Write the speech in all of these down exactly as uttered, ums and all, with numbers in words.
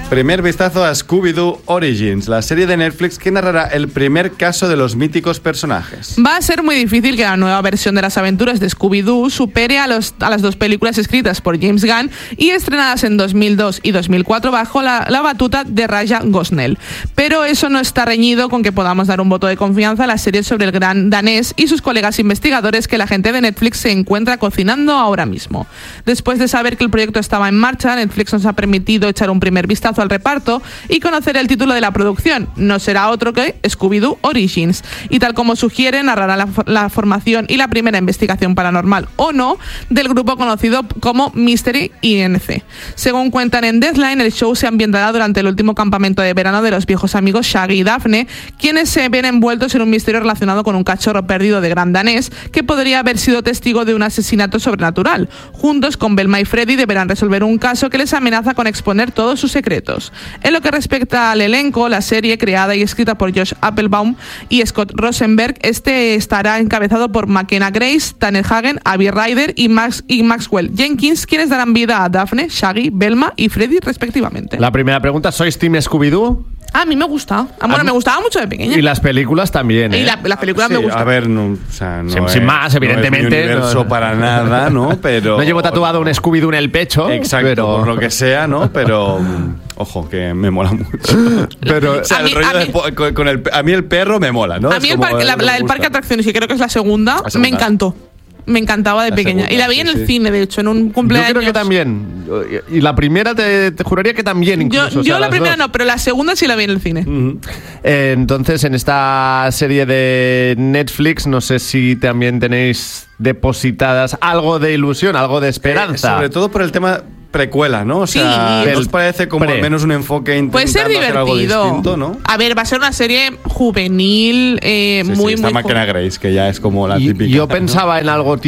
Primer vistazo a Scooby-Doo Origins, la serie de Netflix que narrará el primer caso de los míticos personajes. Va a ser muy difícil que la nueva versión de las aventuras de Scooby-Doo supere a, los, a las dos películas escritas por James Gunn y estrenadas en dos mil dos y dos mil cuatro bajo la, la batuta de Ryan Gosnell. Pero eso no está reñido con que podamos dar un voto de confianza a la serie sobre el gran danés y sus colegas investigadores que la gente de Netflix se encuentra cocinando ahora mismo. Después de saber que el proyecto estaba en marcha, Netflix nos ha permitido echar un primer vistazo al reparto y conocer el título de la producción. No será otro que Scooby-Doo Origins. Y tal como sugiere, narrará la, la formación y la primera investigación paranormal o no del grupo conocido como Mystery I N C. Según cuentan en Deadline, el show se ambientará durante el último campamento de verano de los viejos amigos Shaggy y Daphne, quienes se ven envueltos en un misterio relacionado con un cachorro perdido de gran danés que podría haber sido testigo de un asesinato sobrenatural. Juntos con Velma y Freddy deberán resolver un caso que les amenaza con exponer todos sus secretos. En lo que respecta al elenco, la serie, creada y escrita por Josh Applebaum y Scott Rosenberg, este estará encabezado por McKenna Grace, Tanner Hagen, Abby Ryder y, Max, y Maxwell Jenkins, quienes darán vida a Daphne, Shaggy, Velma y Freddy respectivamente. La primera pregunta, ¿sois Team Scooby-Doo? A mí me gusta. Ah, bueno, me gustaba mucho de pequeña. Y las películas también, ¿eh? Y la, las películas sí, me gustan. A ver, no, o sea, no sin, es, sin más, evidentemente. No es mi universo no, para nada, ¿no? Pero no llevo tatuado un Scooby-Doo en el pecho. Exacto, pero... por lo que sea, ¿no? Pero ojo, que me mola mucho. Pero o sea, a el mí, rollo a de, mí, con, con el, a mí el perro me mola, ¿no? A mí el parque, la, la del parque de atracciones, que creo que es la segunda, la segunda. me encantó. Me encantaba de la pequeña. segunda, y la vi sí, en el sí. cine, de hecho, en un cumpleaños. Yo creo que también. Y la primera te, te juraría que también incluso. Yo, o sea, yo la primera dos. no, pero la segunda sí la vi en el cine. Uh-huh. Eh, entonces, en esta serie de Netflix, no sé si también tenéis depositadas algo de ilusión, algo de esperanza. Eh, sobre todo por el tema precuela, ¿no? O sea, Sí. nos parece como Pre. al menos un enfoque intentando Puede ser hacer algo divertido. distinto, ¿no? A ver, va a ser una serie juvenil, eh, Sí, muy, sí, está muy McKenna joven. Grace, que ya es como la Y- típica. yo ¿no? pensaba en algo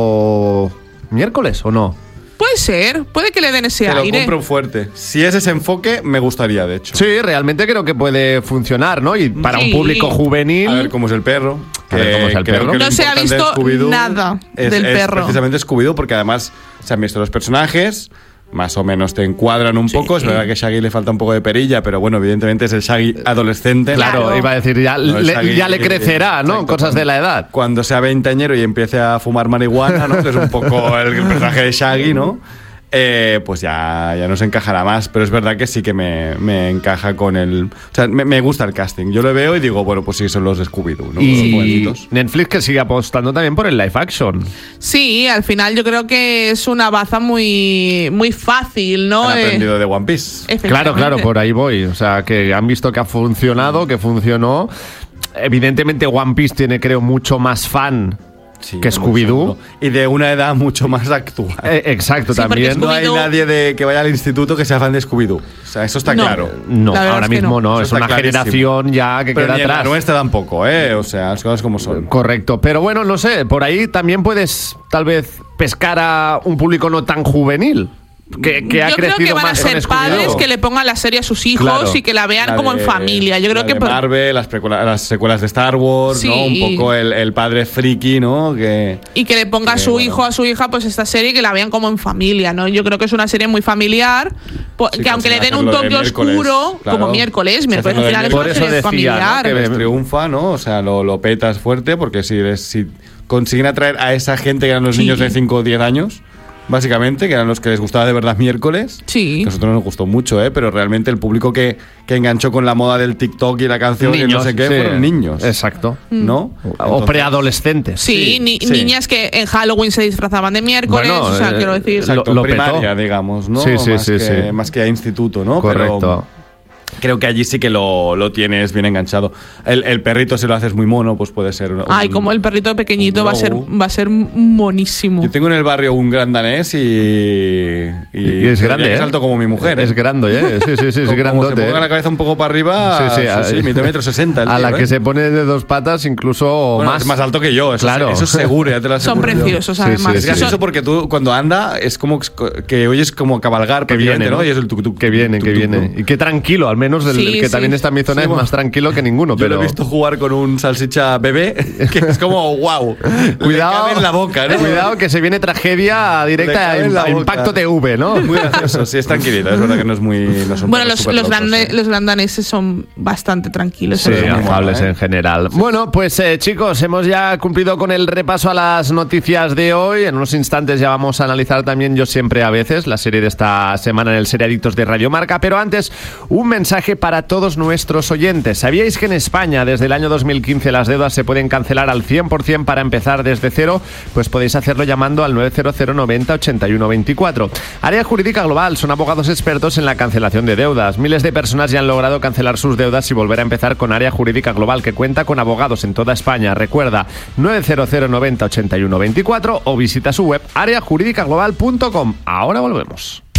tipo miércoles, ¿o no? Puede ser, puede que le den ese Te lo aire. compro fuerte. Si es ese enfoque, me gustaría, de hecho. Sí, realmente creo que puede funcionar, ¿no? Y para Sí. un público juvenil. A ver cómo es el perro. A ver cómo es el creo perro. que lo No se ha importante de visto Scooby-Doo nada es, del es perro. precisamente Scooby-Doo, porque además se han visto los personajes, más o menos te encuadran un Sí. poco. Es verdad que a Shaggy le falta un poco de perilla, pero bueno, evidentemente es el Shaggy adolescente. Claro, Claro. iba a decir, ya, No, el le, Shaggy- ya le crecerá, ¿no? Exacto. Cosas de la edad. Cuando sea veinteañero y empiece a fumar marihuana, ¿no? Que es un poco el, el personaje de Shaggy, ¿no? Eh, pues ya, ya nos encajará más. Pero es verdad que sí que me, me encaja con el... O sea, me, me gusta el casting. Yo lo veo y digo, bueno, pues sí, son los de Scooby-Doo, ¿no? Los Y jovencitos. Netflix que sigue apostando también por el live action. Sí, al final yo creo que es una baza muy, muy fácil, ¿no? Han Eh, aprendido de One Piece. Claro, efectivamente. claro, por ahí voy. O sea, que han visto que ha funcionado, que funcionó. Evidentemente One Piece tiene, creo, mucho más fan Sí, que Scooby-Doo. mucho, ¿no? Y de una edad mucho más actual. Eh, exacto, Sí, porque también. No hay Scooby-Doo- nadie de, que vaya al instituto que sea fan de Scooby-Doo. O sea, eso está No. claro. No, La verdad ahora es que mismo no. no. Eso Es está una clarísimo. generación ya que Pero queda ni en la atrás. nuestra tampoco, ¿eh? O sea, las cosas como son. Correcto. Pero bueno, no sé, por ahí también puedes tal vez pescar a un público no tan juvenil. Que, que ha Yo creo crecido que van a más con ser Scooby-Doo. padres que le pongan la serie a sus hijos Claro. y que la vean La como de- en familia. Yo creo la que de por- Marvel, las, precuela- las secuelas de Star Wars, Sí. ¿no? Un poco el, el padre friki, ¿no? Que, y que le ponga a que, su bueno. hijo a su hija pues esta serie y que la vean como en familia, ¿no? Yo creo que es una serie muy familiar, po- Sí, que aunque le consiguen den un hacerlo de toque miércoles, oscuro, claro. como miércoles, Se miércoles hacen al lo final de es una Por eso serie decía, ¿no? familiar. que les me- triunfa, ¿no? O sea, lo, lo petas fuerte porque si, les- si consiguen atraer a esa gente que eran los Sí. niños de cinco o diez años, básicamente, que eran los que les gustaba de verdad miércoles. Sí. Que a nosotros nos gustó mucho, ¿eh? Pero realmente el público que, que enganchó con la moda del TikTok y la canción y no sé qué sí. fueron niños. Exacto. ¿No? O Entonces- preadolescentes. Sí, Sí, ni- sí. niñas que en Halloween se disfrazaban de miércoles, Bueno, o sea, eh, quiero decir... Exacto, Lo- lo primaria, petó. digamos, ¿no? Sí, sí, más, sí, que, sí. más que a instituto, ¿no? Correcto. Pero creo que allí sí que lo, lo tienes bien enganchado. El, el perrito, si lo haces muy mono, pues puede ser... un- Ay, un- como el perrito pequeñito un va a ser globo. va a ser monísimo. Yo tengo en el barrio un gran danés y... Y, Y es grande, que ¿eh? es alto como mi mujer. Es ¿eh? grande, ¿eh? Sí, sí, sí, es Como grandote. se ponga ¿eh? la cabeza un poco para arriba, Sí, sí, a- sí, mide metro sesenta. el A tío, la ¿eh? que se pone de dos patas, incluso Bueno, más. es más alto que yo, eso, Claro. eso es seguro, ya te lo Son aseguro yo. preciosos, Sí, además. sí, Es sí. gracioso porque tú cuando anda es como que oyes como cabalgar Que viene, prácticamente, ¿no? Y es el tuk tuk. Que viene, que viene. Y qué tranquilo, al menos. menos el, Sí, el que sí. también está en mi zona Sí, es bueno. más tranquilo que ninguno. Yo pero lo he visto jugar con un salchicha bebé, que es como, wow, Cuidado, le cabe en la boca, ¿no? Cuidado que se viene tragedia Le directa cabe a, en la a boca. Impacto T V, ¿no? Muy gracioso, sí, es tranquilito, es verdad que no es muy... No son Bueno, perros los, súper los, locos, grande- ¿eh? los grandaneses son bastante tranquilos. Sí, en realidad. amables mola, ¿eh? en general. Bueno, pues eh, chicos, hemos ya cumplido con el repaso a las noticias de hoy. En unos instantes ya vamos a analizar también Yo Siempre a Veces, la serie de esta semana en el Seriadictos de Radio Marca. Pero antes, un mensaje para todos nuestros oyentes. ¿Sabíais que en España desde el año dos mil quince las deudas se pueden cancelar al cien por ciento para empezar desde cero? Pues podéis hacerlo llamando al nueve cero cero noventa ochenta y uno veinticuatro. Área Jurídica Global son abogados expertos en la cancelación de deudas. Miles de personas ya han logrado cancelar sus deudas y volver a empezar con Área Jurídica Global, que cuenta con abogados en toda España. Recuerda, nueve cero cero noventa ochenta y uno veinticuatro o visita su web área jurídica global punto com. Ahora volvemos.